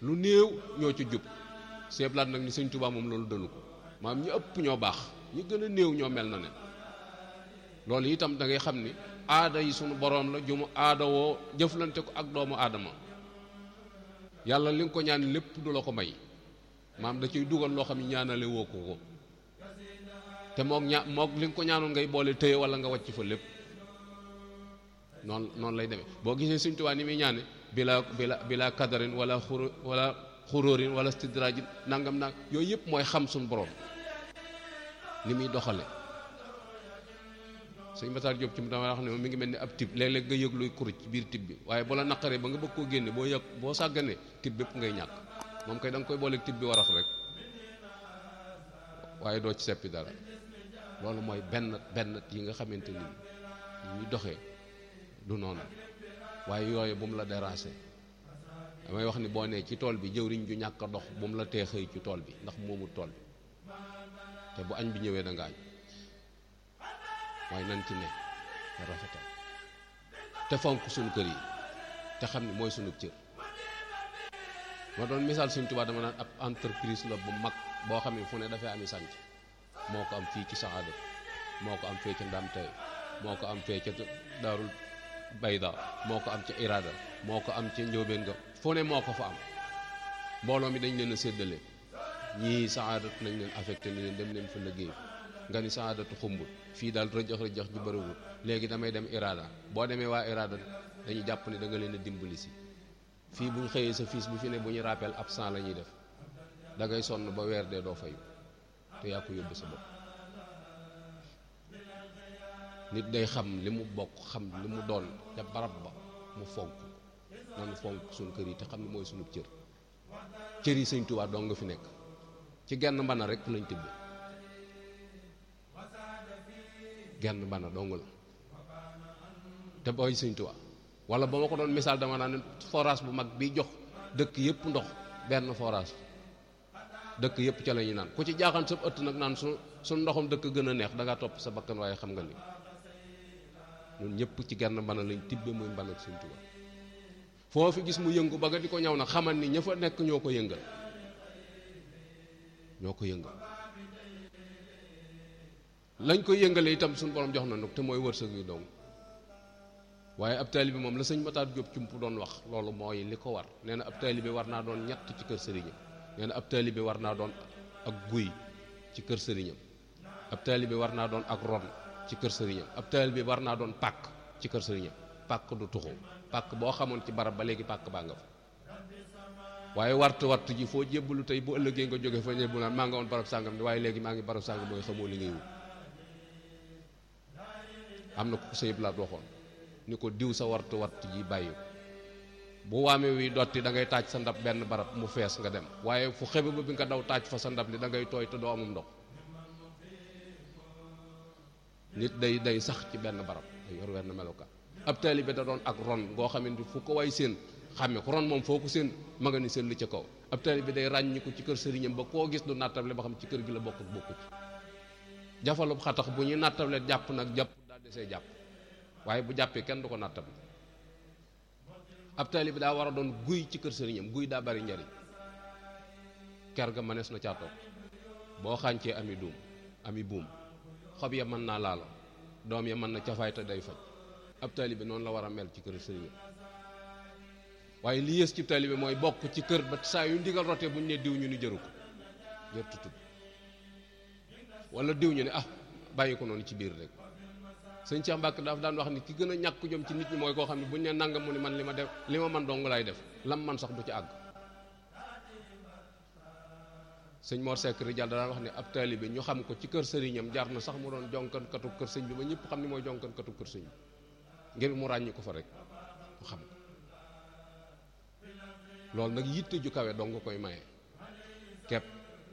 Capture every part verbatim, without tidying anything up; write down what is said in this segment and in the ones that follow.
lu néew ñoo ci jub seeblaat nag ni sëñ Tuubaa moom loolu dënu ko maam ñi ëpp ñoo baax ñi gën a néew ñoo mel na ne loolu itam da ngay xam ni aada yi sunu boroom la ju mu aada woo jëflante ko ak doomu aadama yàlla li nga ko ñaan lépp du la ko may maam da ciy dugal loo xam ne ñaanale woo ko ko te mook ña mook li nga ko ñaanoon ngay boole téye wala nga wàcc fa lépp noonu noonu lay demee boo gisee Sëñ Tuubaa ni muy ñaane bila bila bila kadarin wala xuru wala xuróorin wala stidrajin nangam nag yooyu yëpp mooy xam suñu borom ni muy doxale sëñ Matar Diop ci mu dama wax ne moom mi ngi mel ni ab tib léeg-léeg nga yëg luy kuruj ci biir tib bi waaye bu la naqaree ba nga bëgg koo génne boo yëg boo sàgganee tib bépp ngay ñàkk moom kay da nga koy booleeg tib bi warax rek waaye doo ci seppi dara loolu mooy benn benn yi nga xamante ni ñuy doxee du noonu waaye yooyu bu mu la déranger damay wax ni boo nee ci tool bi jëwriñ ju ñàkk a dox bu mu la tee xëy ci tool bi ndax moomul tool bi te bu añ bi ñëwee da nga añ waaye nan ci ne nga rafetal te fonk suñu kër yi te xam ni mooy suñu cër ma doon misaal Sëñ Tuubaa dama naan ab entreprise la bu mag boo xam ne fu ne dafay ami sànc moo ko am fii ci Saxaada moo ko am fee ca Ndam Tey moo ko am fee ca Daarul Bayda moo ko am ca Irada moo ko am ca Njóobeen nga fu ne moo ko fa am mbooloo mi dañ leen a séddale ñii Saxaadatu nañ leen affecté ni leen dem leen fa liggéey nga ni Saxaadatu xumbul fii daal rëjëx rëjëx ju bëriwul léegi damay dem Irada boo demee waa Irada dañuy jàpp ni da nga leen a dimbali si fii bu ñu xëyee sa fiis bu fi ne bu ñu rappel absent la ñuy def da ngay sonn ba weer dee doo fayu te yaa ko yóbbu sa bopp nit day xam li mu bokk xam li mu doon ca barab ba mu fonk nanu fonk suñu kër yi te xam ne mooy suñu cër cër yi Sëñ Tuubaa dong nga fi nekk ci genn mbana rek lañ tibbe genn mbana dong la te booy Sëñ Tuubaa wala ba ma ko doon misaal dama naan forage bu mag bi jox dëkk yëpp ndox benn forage dëkk yëpp ca la ñuy naan ku ci jaaxaan sa ëtt nag naan su su ndoxam dëkk gën a neex da ngaa topp sa bakkan waaye xam nga ni ñun ñëpp ci genn mbana lañ tibbe muy mbana ak Sëñ Tuubaa foo fi gis mu yëngu ba nga di ko ñaw nag xamal ni ña fa nekk ñoo ko yëngal ñoo ko yëngal lañ koy yëngale itam suñu borom jox na nag te mooy wërsëg yu dong waaye ab taalibe moom la sëñ Matar Diop cump doon wax loolu mooy li ko war nee na ab taalibe war naa doon ñett ci kër sëriñam nee na ab taalibe war naa doon ak guy ci kër sëriñam ab taalibe war naa doon ak ron ci kër sëriñam ab taalibe war naa doon pàkk ci kër sëriñam pàkk du tuxu pàkk boo xamoon ci barab ba léegi pàkk baa nga fa waaye wartu wartu ji foo jébbalu tey bu ëllëgee nga jóge fa ñebbu naan maa nga woon barab sàngam waaye léegi maa ngi barab sàngam mooy xamoo li ngay wut am na ko sëñ Blaat waxoon ni ko diw sa wartu wartu ji bàyyi bu waame wi dotti da ngay taaj sa ndab benn barab mu fees nga dem waaye fu xebe ba bi nga daw taaj fa sa ndab li da ngay tooy te doo amum ndox nit day day sax ci benn barab day yor wenn melokaan ab taalibe da doon ak ron goo xamante fu ko way seen xàmme ko ron moom foo ko seen ma nga ni seen li ca kaw ab taalibe day ràññi ko ci kër sëriñam ba koo gis du nattable ba xam ci kër gi la bokk ak bokku ci jafalub xatax bu ñuy nattable jàpp nag jàpp daa desee jàpp waaye bu jàppee kenn du ko nattable ab taalibe daa war a doon guy ci kër sëriñam guy daa bari njariñ ker ga mënees na caa toog boo xàncee ami duum ami buum xob ya mën naa laalo doom ya mën na cafaay te day faj ab taalibe noonu la war a mel ci kër sëriñam waaye li yées ci taalibe mooy bokk ci kër ba saa yu ndigal rotee bu ñu ne diw ñu ni jëru ko jër tutut wala diw ñu ne ah bàyyi ko noonu ci biir rek sëñ Cheikh Mbacke daaf daan wax ni ki gën a ñàkk jom ci nit ñi mooy koo xam ne bu ñu ne nangam mu ni man li ma def li ma man dong lay def lam man sax du ci àgg sëñ Mor Seck Rijal daan wax ne ab taalibe ñu xam ko ci kër sëriñam jar na sax mu doon jonkan katu kër sëñ bi ba ñëpp xam ni mooy jonkan katu kër sëñ bi ngir mu ràññi ko fa rek mu xam ko loolu nag yitte ju kawe dong nga koy maye kepp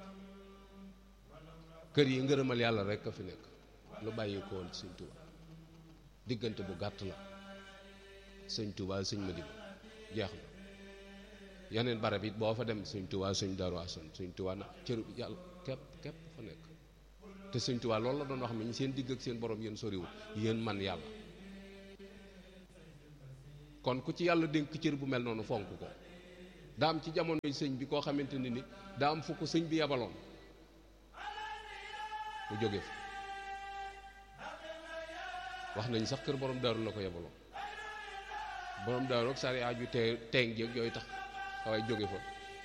kër yi ngërëmal yàlla rek a fi nekk lu bàyyi ko woon sëñ Tuubaa diggante bu gàtt la sëñ Tuubaa sëñ Madiba jeex na yeneen barab it boo fa dem sëñ Tuubaa sëñ Daaru Asan sëñ Tuubaa na cëru yàlla képp képp fa nekk te sëñ Tuubaa loolu la doon wax mi seen digg ak seen borom yéen soriwul yéen man yàlla kon ku ci yàlla dénk cër bu mel noonu fonk ko daa am ci jamono sëñ bi koo xamante ne ni daa am fu ko sëñ bi yabaloon mu jóge fa wax nañ sax kër borom daaru la ko yabaloon borom daaru ak sari aju te teeng jéeg yooyu tax waaye jóge fa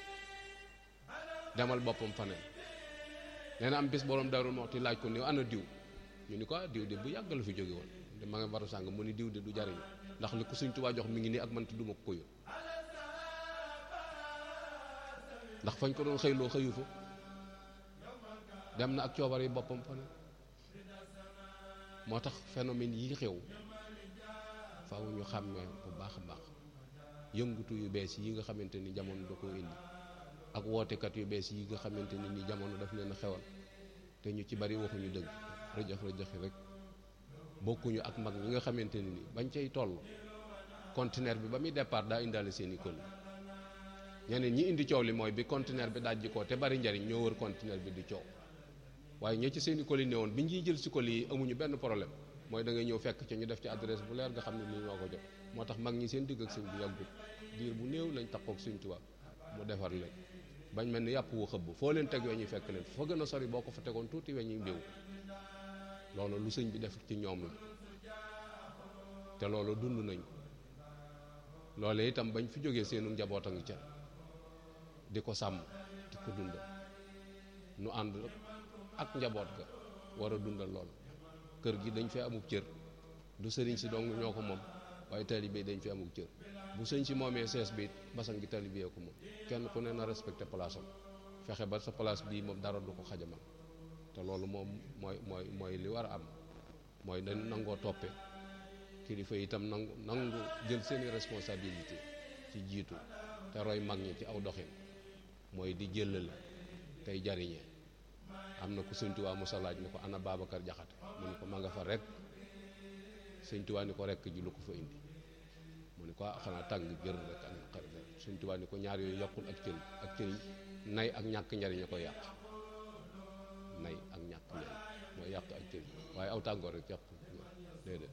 demal boppam faneen nee na am bis borom daaru moo ti laaj ko ni ana diw ñu ni ko ah diw de bu yàgg la fi jóge woon de ma nga baru sàng mu ni diw de du jariñu ndax li ko Sëñ Tuubaa jox mi ngi nii ak man tudduma ko koyu ndax fañ ko doon xëyloo xëyu fa dem na ak coobar yi boppam faneen moo tax phénomène yi xew faaw ñu xàmmee bu baax a baax yëngutu yu bees yi nga xamante ni jamono da koo indi ak wootekat yu bees yi nga xamante ni ni jamono daf leen a xewal te ñu ci bari waxuñu dëgg rëjëx rëjëxi rek bokkuñu ak mag ñi nga xamante ni ni bañ cay toll conteneur bi ba muy départ daa indaale seen i kël ñeneen ñi indi coow li mooy bi conteneur bi dajji ko te bari njariñ ñoo wër conteneur bi di coow waaye ñi ci seen i colis ne woon bi ñuy jël si colis yi amuñu benn problème mooy da ngay ñëw fekk ci ñu def ci adresse bu leer nga xam ne lii ñoo ko jot moo tax mag ñi seen digg ak sëñ bi yàggut diir bu néew lañ takkook Sëñ Tuubaa mu defar leen bañ mel ni yàpp wu xëbb foo leen teg weñ yi fekk leen fa gën a sori boo ko fa tegoon tuuti weñ yi mbéw loolu lu sëñ bi def ci ñoom la te loolu dund nañ loolu itam bañ fi jógee seenu njaboot a ngi ca di ko sàmm di ko dundal nu ànd ak njaboot ga war a dundal loolu kër gi dañ fee amuk cër du sëriñ si dong ñoo ko moom waaye taalibe dañ fi amuk cër bu sëñ si moomee sees bi it basan gi taalibe ko moom kenn ku ne na respecté place am fexe ba sa place bii moom dara du ko xajamal te loolu moom mooy mooy mooy li war a am mooy dañ nangoo toppe kilifa itam nangu nangu jël seeni responsabilité ci jiitu te roy mag ñi ci aw doxin mooy di jëlale tey jariñee am na ku Sëñ Tuubaa musa laaj ni ko ana Babacar Jaxate mu ni ko ma nga fa rek Sëñ Tuubaa ni ko rek ji lu ko fa indi mu ni ko xanaa tàng jër rek ana xarit rek Sëñ Tuubaa ni ko ñaar yooyu yokkul ak cëriñ ak cëriñ nay ak ñàkk njariñ a koy yàq nay ak ñàkk njariñ mooy yàq ak cëriñ waaye aw tàngoor rek yàq déedéet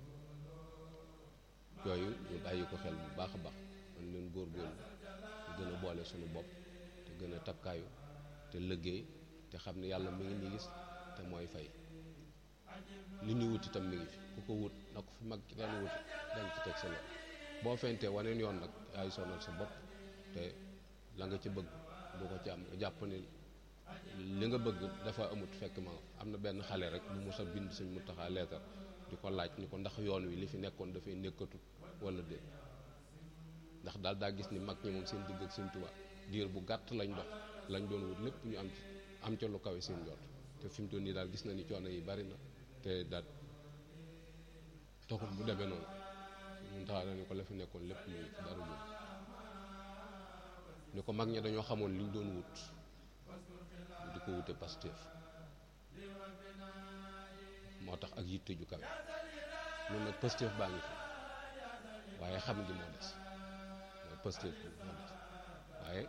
yooyu ñu bàyyi ko xel bu baax a baax man leen góorgóorlu te gën a boole suñu bopp te gën a takkaayu te liggéey te xam ne yàlla mi ngi nii gis te mooy fay li ñuy wut itam mi ngi fi ku ko wut na ko fi mag ci daan wuti dañ ci teg sa loxo boo fentee waneen yoon nag yaay sonal sa bopp te la nga ci bëgg du ko ci am nga jàpp ne li nga bëgg dafa amut fekk ma am na benn xale rek bu mos a bind Sëñ Muntaxa leetar di ko laaj ni ko ndax yoon wi li fi nekkoon dafay nekkatut wala déet ndax daal daa gis ni mag ñi moom seen digg ak Sëñ Tuubaa diir bu gàtt lañ dox lañ doon wut lépp ñu am ci am ca lu kawe seen jot te fi mu toll nii daal gis na ni coono yi bari na te daal taxut bu demee noonu ñun taxaa na ni ko la fi nekkoon lépp mu ngi dara jóg ni ko mag ñi dañoo xamoon liñ doon wut di ko wute Pastef moo tax ak yitte ju kawe noonu nag Pastef baa ngi fi waaye xam gi moo des mooy Pastef bi moo des waaye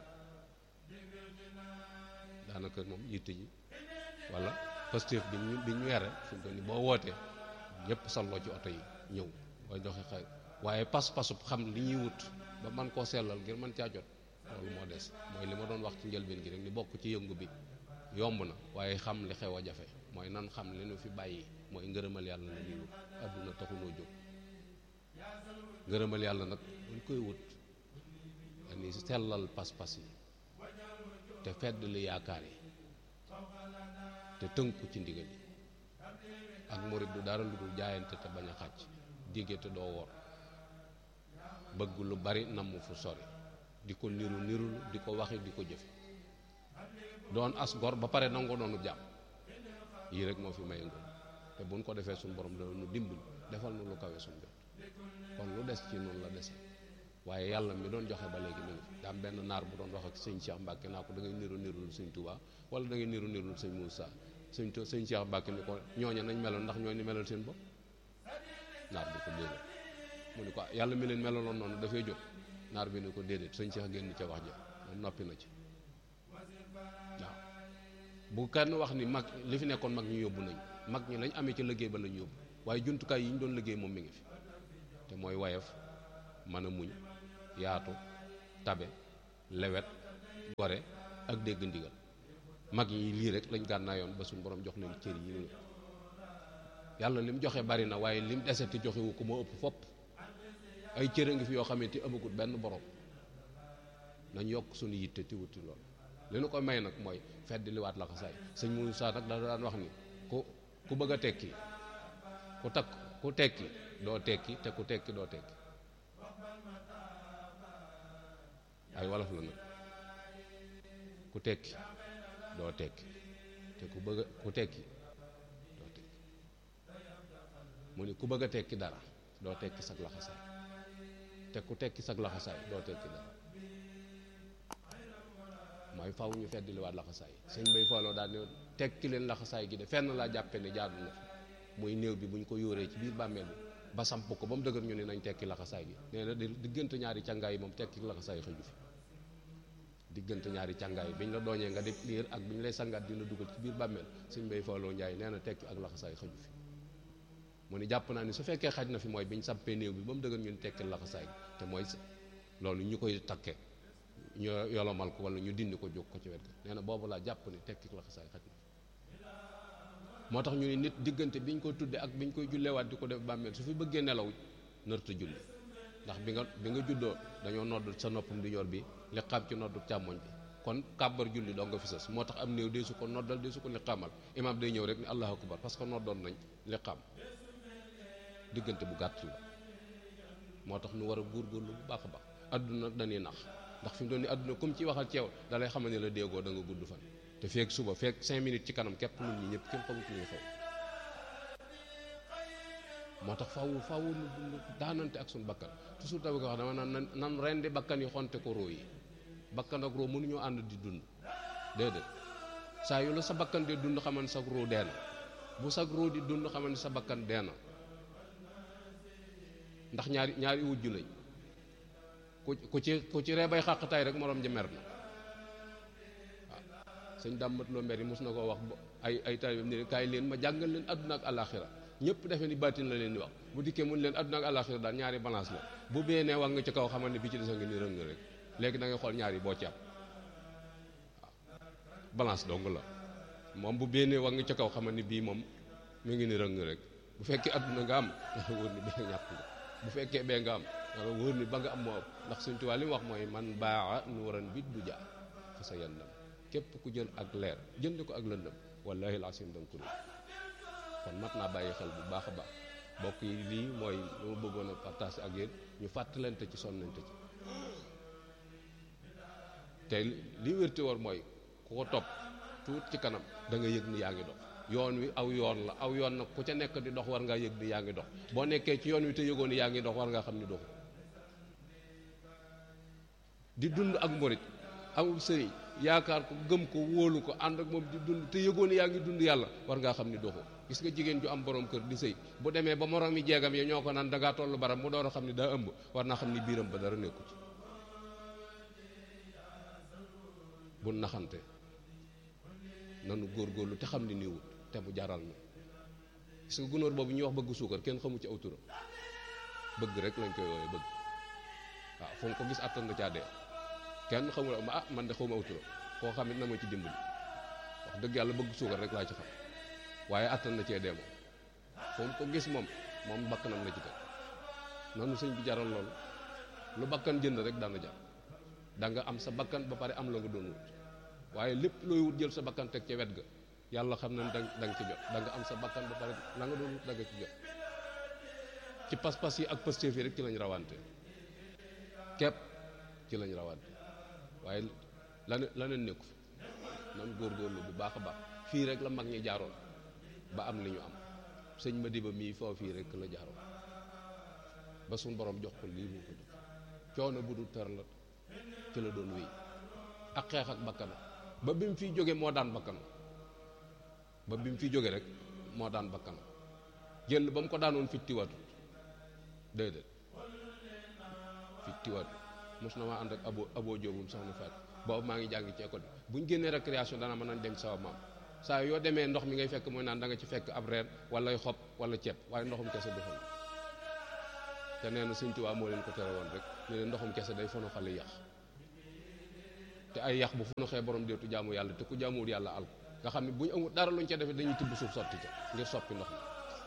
daanaka moom yitte ji wala Pastef bi ñu bi ñu yare fi mu toll nii boo wootee ñëpp salloo ci oto yi ñëw booy joxe xay waaye pas-pasub xam li ñuy wut ba man koo sellal ngir mën caa jot loolu moo des mooy li ma doon wax ci njëlbeen gi rek ni bokk ci yëngu bi yomb na waaye xam li xew a jafe mooy nan xam li nu fi bàyyi mooy ngërëmal yàlla la ñuy wut adduna taxunoo jóg ngërëmal yàlla nag buñ koy wut dañuy sellal pas-pas yi te fedd li yaakaar yi te tënku ci ndigal yi ak murid du dara lu dul jaayante te bañ a xàcc digge te doo wor bëgg lu bari namm fu sori di ko niru nirul di ko waxi di ko jëfe doon as gor ba pare nangoo doonu jàmm yii rek moo fi may ngor te buñ ko defee suñu borom dana nu dimbal defal nu lu kawe suñu jot kon lu des ci noonu la dese waaye yàlla mi doon joxe ba léegi mi ngi fi daam benn naar bu doon wax ak sëñ Cheikh Mbacke naa ko da ngay niru nirul sëñ Touba wala da ngay niru nirul sëñ Moussa sëñ sëñ Cheikh Mbacke ni ko ñooña nañ meloon ndax ñooñu melal seen bopp naar bi ko déedéet mu ni ko yàlla mi leen melaloon noonu dafay jóg naar bi ni ko déedéet sëñ Cheikh génn ca wax ja moom noppi na ci waaw bu kenn wax ni mag li fi nekkoon mag ñu yóbbu nañ mag ñi lañ amee ci liggéey ba lañ yóbbu waaye jumtukaay yi ñu doon liggéey moom mi ngi fi te mooy wayaf mën a muñ yaatu tabe lewet gore ak dégg ndigal mag yi lii rek lañ gànnaayoon ba suñu borom jox leen cër yi yàlla lim joxe bari na waaye lim dese te joxewu ko moo ëpp fopp ay cër a ngi fi yoo xamante amagut benn borom nañ yokk suñu yitte ti wuti lool li nu ko may nag mooy fedd liwaat la xasaay sëñ Moussa nag da daan wax ni ku ku bëgg a tekki ku takk ku tekki doo tekki te ku tekki doo tekki ay wolof la nag ku tekki doo tekki te ku bëgg ku tekki doo tekki mu ni ku bëgg a tekki dara doo tekki sag laxasaay te ku tekki sag laxasaay doo tekki dara mooy faw ñu fedd liwaat laxasaay sëñ bay fooloo daal ne tekki leen laxasaay gi de fenn laa jàppe ne jaadu na muy néew bi bu ñu ko yóoree ci biir bàmmeel bi ba samp ko ba mu dëgër ñu ne nañ tekki laxasaay gi nee na diggante ñaari càngaay yi moom tekki laxasaay xëju fi diggante ñaari càngaay yi biñ la dooñee nga def liir ak biñ lay sangaat dina dugal ci biir bàmmeel sëñ bay fooloo njaay nee na tekki ak laxasaay xëju fi mu ni jàpp naa ni su fekkee xaj na fi mooy biñ sampee néew bi ba mu dëgër ñu ne tekki laxasaay gi te mooy loolu ñu koy takkee ñu yolomal ko wala ñu dindi ko jóg ko ci wet ga nee na boobu laa jàpp ni tekki laxasaay xaj na moo tax ñu ni nit diggante biñ ko tudde ak biñ koy julleewaat di ko def bàmmeel su fi bëggee nelaw nërta julli ndax bi nga bi nga juddoo dañoo nodd sa noppam di ñor bi li xam ci noddu càmmoñ bi kon kàbbar julli doo nga fi sës moo tax am néew dee su ko noddal dee su ko li xamal imaam day ñëw rek ni allahu akbar parce que noddoon nañ li xam diggante bu gàtt la moo tax nu war a góorgóorlu bu baax a baax adduna dañuy nax ndax fi mu doon ni adduna comme ci waxal ceew da lay xamal ne la déggoo da nga gudd fan te feek suba feek cinq minutes ci kanam képp nit ñi ñëpp kenn xamut li xew moo tax faw faw nu daanante ak suñu bakkan toujours tamit ko wax dama naan nan rendi bakkan yi xonte ko róo yi bakkan ak róo mënuñoo ànd di dund déedéet saa yu la sa bakkan di dund xaman sa róo dee na bu sa róo di dund xaman sa bakkan dee na ndax ñaari ñaari wujju lañ ku ku ci ku ci ree bay xàqtaay rek moroom ja mer na waaw sëñ dàmmat loo mer yi mos na koo wax ay ay taalibeem ne kaay leen ma jàngal leen àdduna ak àllaaxira ñëpp defe ni baatin la leen di wax bu dikkee mun leen àdduna ak àllaaxira daal ñaari balance la bu bee nee wax nga ci kaw xamal ne bi ci des nga ni rëng rek léegi da ngay xool ñaari boo ci am waaw balance dong la moom bu bee nee wax nga ci kaw xamal ni bii moom mu ngi ni rëng rek bu fekkee àdduna nga am nga wóor ni bee ñàkk nga bu fekkee bee nga am nga wóor ni ba nga am moo ëpp ndax Sëñ Tuubaa li mu wax mooy man baa nuuran bid du jaa fa sa yandam képp ku jël ak leer jënd ko ak lëndëm wallaahi laasim danga ko dégg kon mat naa bàyyi xel bu baax a baax mbokk yi lii mooy lu ma bëggoon a partage ak yéen ñu fàttalante ci sonnante ci te li wérte war mooy ku ko topp tuut ci kanam da nga yëg ni yaa ngi dox yoon wi aw yoon la aw yoon nag ku ca nekk di dox war ngaa yëg ni yaa ngi dox boo nekkee ci yoon wi te yëgoon ni yaa ngi dox war ngaa xam ni doxu di dund ak murit amul sëriñ yaakaar ko gëm ko wóolu ko ànd ak moom di dund te yëgoon ni yaa ngi dund yàlla war ngaa xam ni doxu gis nga jigéen ju am borom kër di sëy bu demee ba moroom yi jeegam yi ñoo ko naan dangaa tollu baram mu door a xam ni daa ëmb war naa xam ni biiram ba dara nekku ci bu naxante nanu góorgóorlu te xam ni nii wut te mu jaral na gis nga gunóor boobu ñuy wax bëgg suukar kenn xamu ci aw turam bëgg rek lañ koy woowee bëgg waaw fu nga ko gis attan na caa dee kenn xamul ma ah man de xawma aw turam koo xam it na ma ci dimbali wax dëgg yàlla bëgg suukar rek laa ci xam waaye attan na cee dee moom fu mu ko gis moom moom bakkanam la ci teg nanu sëñ bi jaral loolu lu bakkan jënd rek dana jar da nga am sa bakkan ba pare am la nga doon wut waaye lépp looy wut jël sa bakkan teg ca wet ga yàlla xam na da da nga ci jot da nga am sa bakkan ba pare la nga doon wut da nga ci jot ci pas-pas yi ak pëstéef yi rek ci lañ rawante képp ci lañ rawante waaye lane laneen nekku fi nan góorgóorlu bu baax a baax fii rek la mag ñi jaaroon ba am li ñu am sëñ Madiba mii foo fii rek la jaaroon ba suñ borom jox ko lii mu ko jox coono bu du tër la ci la doon wéy ak xeex ak bakkanam ba bi mu fiy jóge moo daan bakkanam ba bi mu fiy jóge rek moo daan bakkanam jël ba mu ko daanoon fittiwatu déedéet fittiwatu mos na maa ànd ak abo abo jóobum soxna Faat boobu maa ngi jàngi ci école bi bu ñu génnee récréation dana mën nañ dem sawa maam saa yoo demee ndox mi ngay fekk mooy naan da nga ci fekk ab reer wala xob wala ceeb waaye ndoxum kese du fan te nee na Sëñ Tuubaa moo leen ko tere woon rek ne leen ndoxum kese day fono xale yàq te ay yax bu fu nu xee borom deetu jaamu yàlla te ku jaamuwul yàlla al nga xam ne bu ñu amul dara luñ ca defee dañuy tibb suuf sotti ca ngir soppi ndox mi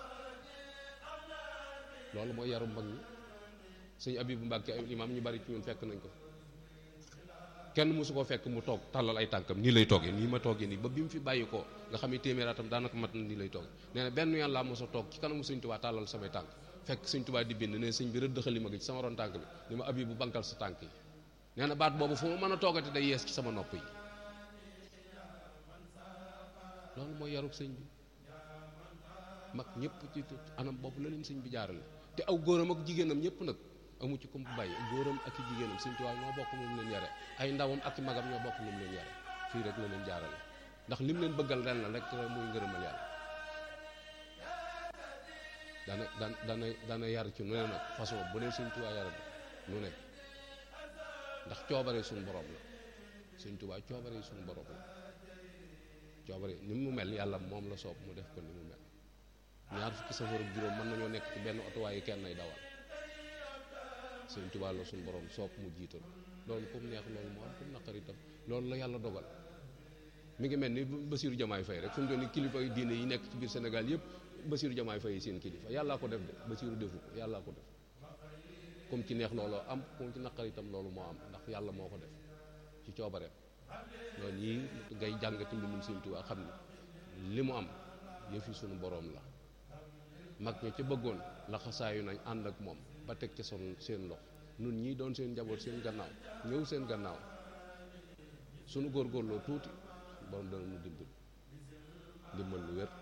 loolu mooy yaru mag ñi. sëñ Abibu Mbàkke ay imaam ñu bari ci ñun fekk nañ ko kenn mosu ko fekk mu toog tàllal ay tànkam nii lay toogee nii ma toogee nii ba bi mu fi bàyyi ko nga xam ne téeméeraatam daanaka mat na nii lay toogee nee na benn yoon laa mos a toog ci kanamu sëñ Tuubaa tàllal samay tànk fekk sëñ Tuubaa di bind ne sëñ bi rëdd xalima gi ci sama ron tànk bi ni ma Abibu bankal sa tànk yi nee na baat boobu fu ma mën a toogate day yees ci sama nopp yi loolu mooy yarub sëñ bi mag ñëpp ci anam boobu la leen sëñ bi jaarale te aw góoram ak jigéenam ñëpp nag amu ci ko mu bàyyi góoram ak i jigéenam sëñ Tuubaa ñoo bokk moom leen yare ay ndawam ak i magam ñoo bokk moom leen yare fii rek la leen jaarale ndax lim leen bëggal ren la rek muy ngërëmal yàlla dana dana dana dana yar ci nu ne nag façon bu leen sëñ Tuubaa yara bi nu ne ndax coobare suñu borom la sëñ Tuubaa coobare suñu borom la coobare ni mu mel yàlla moom la soob mu def ko ni mu mel ñaar fukki safar ak juróom mën nañoo nekk ci benn oto waaye kenn ay dawal sëñ Tuubaa la suñu borom soob mu jiital loolu comme neex loolu moo am comme naqari itam loolu la yàlla dogal mi ngi mel ni Bassirou Diomaye Faye rek fu mu doon ni kilifa yu diine yi nekk ci biir Sénégal yëpp Bassirou Diomaye Faye seen kilifa yàllaa ko def de Bassirou defu ko yàllaa ko def comme ci neex looloo am comme ci naqari itam loolu moo am ndax yàlla moo ko def ci coobareem loolu yi ngay jàngati mbindum sëñ Tuubaa xam ni li mu am yëfi suñu borom la mag ña ca bëggoon laxasaayu nañ ànd ak moom ba teg ca son seen lox nun ñii doon seen njaboot seen gannaaw ñëw seen gannaaw suñu góorgóorloo tuuti borom dana nu dimbal dimbal lu wér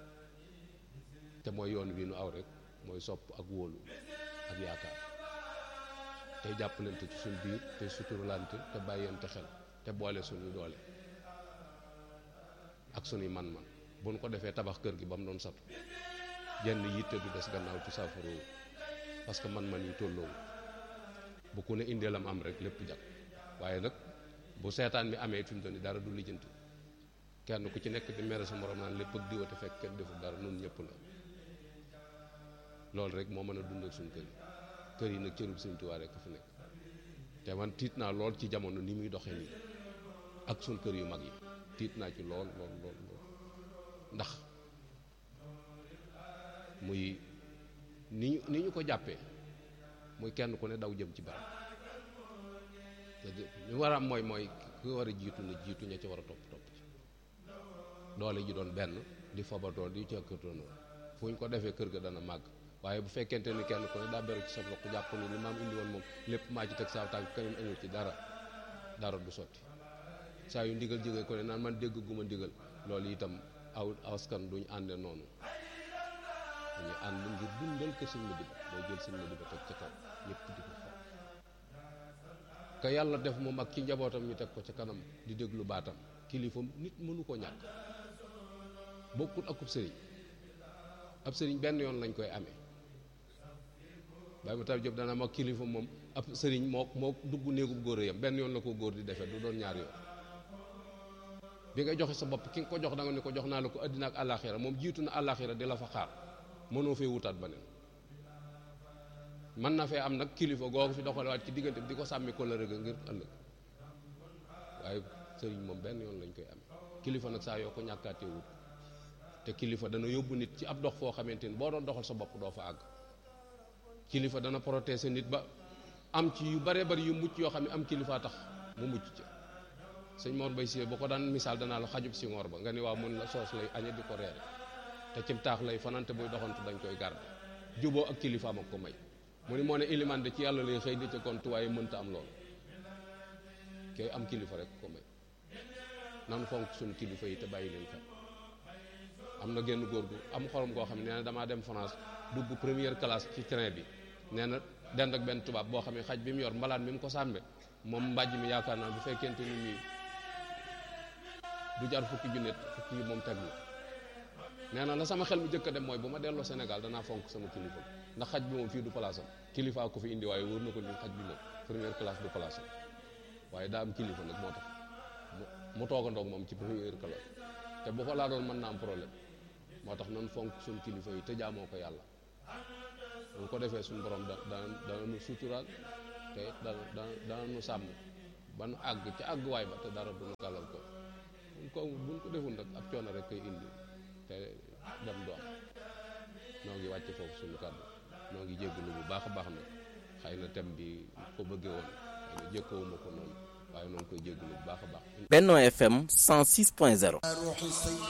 te mooy yoon wi nu aw rek mooy sopp ak wóolu ak yaakaar tey jàppalante ci suñ biir te suturalante te bàyyante xel te boole suñuy doole ak suñuy man-man bu nu ko defee tabax kër gi ba mu doon satu jenn yitte du des gannaaw ci saafara parce que man-man yi tolloo bu ku ne indee lam am rek lépp jag waaye nag bu seetaan bi amee fi mu toll nii dara du lijjanti kenn ku ci nekk di mere sa morom naan lépp ak diwa te fekk kenn deful dara nun ñëpp la loolu rek moo mën a dundal suñu kër yi kër yi nag cërub Sëñ Tuubaa rek fi nekk te man tiit naa lool ci jamono ni muy doxee nii ak suñu kër yu mag yi tiit naa ci lool lool lool lool ndax muy ni ñu ni ñu ko jàppee muy kenn ku ne daw jëm ci barab te ñu war a am mooy mooy ku war a jiitu na jiitu ña ci war a topp topp ci doole ji doon benn di fobatoo di càkkatoo noonu fu ñu ko defee kër ga dana màgg waaye bu fekkente ni kenn ku ne daa beru ci sa loxo jàpp ni li maam indi woon moom lépp maa ci teg saa tànk keneen amul ci dara dara du sotti saa yu ndigal jógee ko ne naan man dégg gu ma ndigal loolu itam aw askan duñ ànde noonu dañuy ànd ngir dundal ko sëñ Madiba boo jël sëñ Madiba teg ca kaw ñëpp di ko xool ka yàlla def mu mag ci njabootam ñu teg ko ca kanam di déglu baatam kilifa nit mënu ko ñàkk bokkut akub sëriñ ab sëriñ benn yoon lañ koy amee Baye Matar Diop dana mag kilifa moom ab sëriñ moo moo dugg néegub góor yam benn yoon la ko góor di defee du doon ñaar yoon bi nga joxe sa bopp ki nga ko jox da nga ne ko jox naa la ko àddina ak àllaaxira moom jiitu na àllaaxira di la fa xaar mënoo fee wutaat beneen mën na fee am nag kilifa googu fi doxalewaat ci diggante bi di ko sàmmi kóllëre ga ngir ëllëg waaye sëriñ moom benn yoon lañ koy amee kilifa nag saa yoo ko ñàkkaatee wut te kilifa dana yóbbu nit ci ab dox foo xamante ni boo doon doxal sa bopp doo fa àgg kilifa dana protéger nit ba am ci yu bare bari yu mucc yoo xam ne am kilifa tax mu mucc ci sëñ Mor Bay Si boo ko daan misaal danaa la xajub si ngoor ba nga ni waaw mun la soos lay añe di ko reere te cim taax lay fanante buy doxantu dañ koy garde juboo ak kilifaam ak ko may mu ni moo ne iliman de ci yàlla lay xëy di ca kontu waaye mënta am loolu kay am kilifa rek ko may nanu fonk suñu kilifa yi te bàyyi leen xel am na genn góor gu am xorom koo xam ne nee na damaa dem France dugg première classe ci train bi nee na dend ak benn tubaab boo xam ne xaj bi mu yor mbalaan mi mu ko sàmbe moom mbàjj mi yaakaar naa bu fekkente ni nii du jar fukki junne fukki yi moom teg na nee na la sama xel mu jëkk a dem mooy bu ma delloo Sénégal danaa fonk sama kilifa ndax xaj bi moom fii du place am kilifaa ko fi indi waaye wóor na ko ni xaj bi moom première classe du place am waaye daa am kilifa nag moo tax mu toogandoog moom ci première classe te bu ko laa doon mën na am problème moo tax noonu fonk suñu kilifa yi te jaamoo ko yàlla bu ko defee suñu borom da dana dana nu suturaal te dana dana dana nu sàmm ba nu àgg ci àgguwaay ba te dara duñu kalal ko buñ ko buñ ko deful nag ab coono rek koy indi te dem du am noo ngi wàcc foofu suñu kàddu noo ngi jéggulu bu baax a baax nag xëy na thème bi ko bëggee woon xëy na jëkkoowuma ko noonu waaye noo ngi koy jéggulu bu baax a baax. Benno F M cent six point zéro.